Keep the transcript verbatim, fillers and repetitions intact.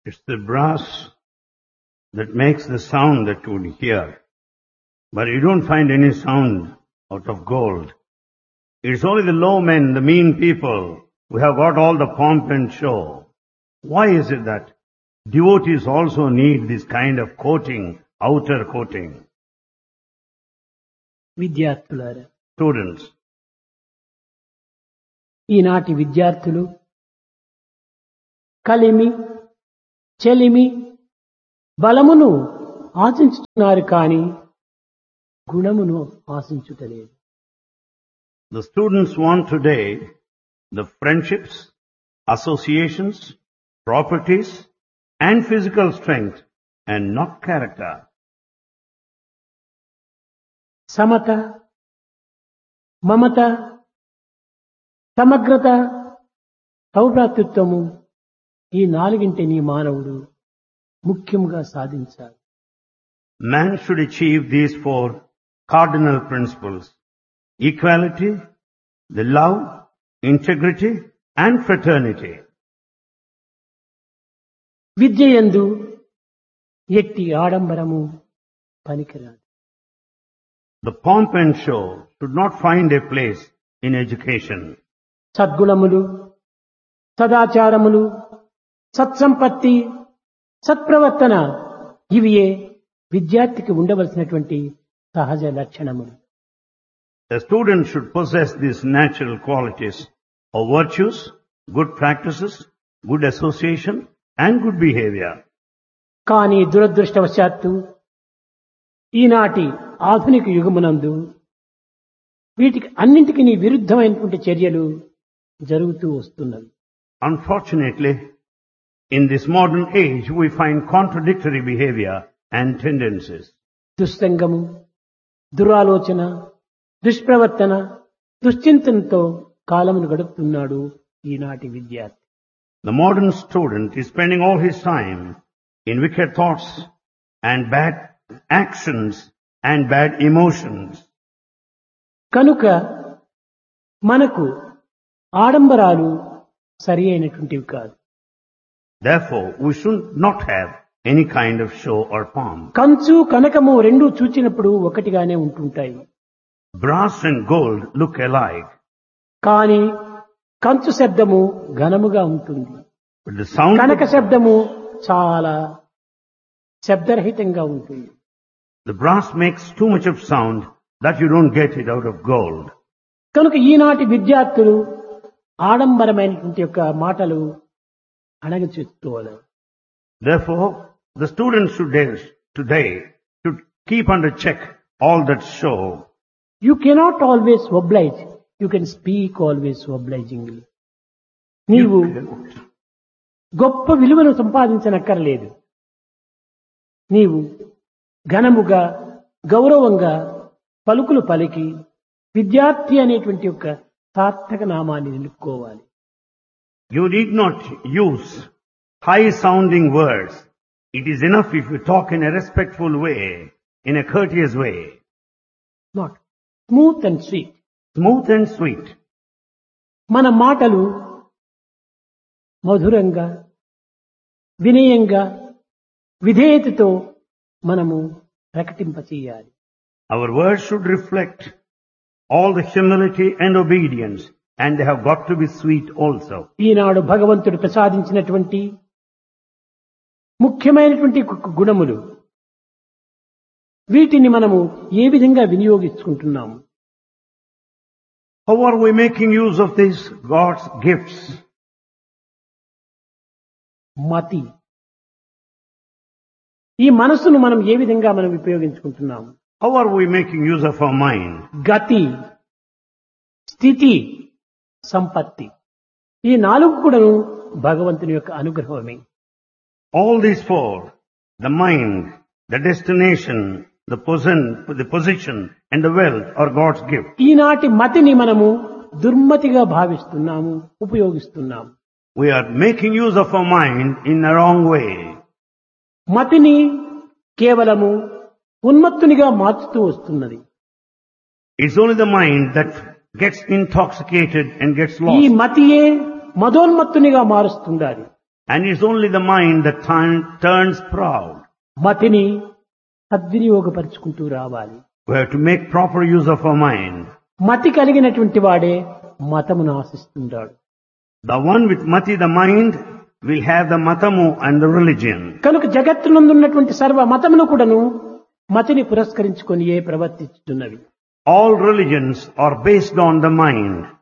It's the brass that makes the sound that you would hear. But you don't find any sound out of gold. It's only the low men, the mean people, who have got all the pomp and show. Why is it that devotees also need this kind of coating, outer coating? విద్యార్థులారా, Students, ఈనాటి విద్యార్థులు కలిమి చెలిమి బలమును ఆశించుతున్నారు కానీ గుణమును ఆశించుటలేదు. the students want today the friendships, associations, properties, and physical strength, and not character. Samata, మమత, సమగ్రత, సౌభ్రాతృత్వము ఈ నాలుగింటిని మానవుడు ముఖ్యంగా సాధించాలి. Man should achieve these four cardinal principles: equality, the love, integrity, and fraternity. విద్యయందు ఎట్టి ఆడంబరము పనికిరాదు. The pomp and show should not find a place in education. సద్గుణములు, సదాచారములు, సత్సంపత్తి, సత్ప్రవర్తన ఇవియే విద్యార్థికి ఉండవలసినటువంటి సహజ లక్షణములు. The student should possess these natural qualities of virtues, good practices, good association, and good behavior. కానీ దురదృష్టవశాత్తు ఈనాటి ఆధునిక యుగమునందు వీటికి అన్నింటికి విరుద్ధమైనటువంటి చర్యలు జరుగుతూ వస్తున్నవి. Unfortunately, in this modern age, we find contradictory behavior and tendencies. దుస్సంగము, దురాలోచన, దుష్ప్రవర్తన, దుశ్చింతనతో కాలమును గడుపుతున్నాడు ఈనాటి విద్యార్థి. The modern student is spending all his time in wicked thoughts and bad actions and bad emotions. కనుక మనకు ఆడంబరాలు సరి అయినటువంటివి కాదు. Therefore, we should not have any kind of show or pomp. కంచు కనకము రెండు చూచినప్పుడు ఒకటిగానే ఉంటుంటాయి. Brass and gold look alike, కానీ కంచు శబ్దము ఘనముగా ఉంటుంది. but the sound కనక శబ్దము చాలా శబ్దరహితంగా ఉంటుంది. the brass makes too much of sound that you don't get it out of gold. కనుక ఈనాటి విద్యార్థులు ఆడంబరమైనటువంటి యొక్క మాటలు అణగచేసుకోవాలి. Therefore, the students should today should keep under check all that show. You cannot always oblige. You can speak always obligingly. నీవు గొప్ప విలువను సంపాదించనక్కర్లేదు. నీవు ఘనముగా గౌరవంగా పలుకులు పలికి విద్యార్థి అనేటువంటి యొక్క సార్థక నామాన్ని నిలుపుకోవాలి. You need not use high-sounding words. It is enough if you talk in a respectful way, in a courteous way. Not smooth and sweet. Smooth and sweet. మన మాటలు మధురంగా, వినయంగా, విధేయతతో మనము ప్రకటింపచేయాలి. Our words should reflect all the humility and obedience, and they have got to be sweet also. ఈనాడు భగవంతుడు ప్రసాదించినటువంటి ముఖ్యమైనటువంటి గుణములు వీటిని మనము ఏ విధంగా వినియోగించుకుంటున్నాము? How are we making use of these God's gifts? మతి, ఈ మనస్సును మనం ఏ విధంగా మనం ఉపయోగించుకుంటున్నాము? How are we making use of our mind? గతి, స్థితి, సంపత్తి, ఈ నాలుగు కూడాను భగవంతుని యొక్క అనుగ్రహమే. All these four, the mind, the destination, the position, the position and the wealth are God's gift. ఈనాటి మతిని మనము దుర్మతిగా భావిస్తున్నాము, ఉపయోగిస్తున్నాము. We are making use of our mind in a wrong way. మతిని కేవలము ఉన్మత్తునిగా మార్చుతూ వస్తున్నది. It's only the mind that gets intoxicated and gets ఈ lost. మతియే మదోన్మత్తునిగా మారుస్తుండాలి. And it's only the mind that turn- turns proud. మతిని సద్వినియోగపరుచుకుంటూ రావాలి. We have to make proper use of our mind. మతి కలిగినటువంటి వాడే మతమును ఆశిస్తుంటాడు. The one with mati, the mind, will have the matamu and the religion. కనుక జగత్తునందున్నటువంటి సర్వ మతమును కూడాను మతిని పురస్కరించుకొని ఏ ప్రవర్తిస్తున్నవి. All religions are based on the mind.